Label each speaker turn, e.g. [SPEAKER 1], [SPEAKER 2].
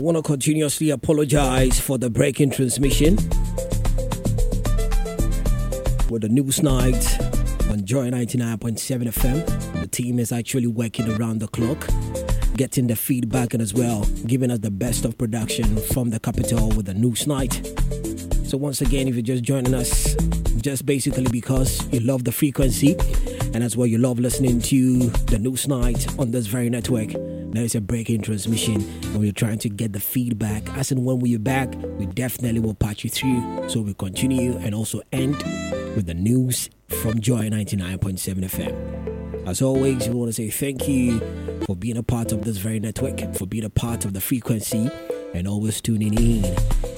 [SPEAKER 1] want to continuously apologize for the break-in transmission with the news night on Joy 99.7 FM. The team is actually working around the clock, getting the feedback and as well giving us the best of production from the capital with the news night. So once again, if you're just joining us, just basically because you love the frequency and as well you love listening to the news night on this very network, there is a break-in transmission and we're trying to get the feedback. As and when we're back, we definitely will patch you through. So we'll continue and also end with the news from Joy 99.7 FM. As always, we want to say thank you for being a part of this very network, for being a part of the frequency and always tuning in.